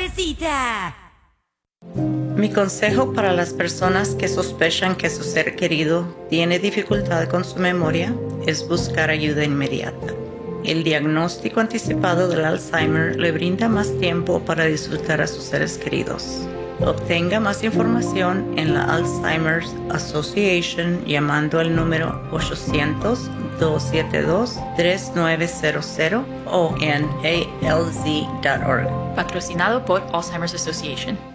cabecita. Mi consejo para las personas que sospechan que su ser querido tiene dificultad con su memoria es buscar ayuda inmediata. El diagnóstico anticipado del Alzheimer le brinda más tiempo para disfrutar a sus seres queridos. Obtenga más información en la Alzheimer's Association llamando al número 800-272-3900 o en alz.org. Patrocinado por Alzheimer's Association.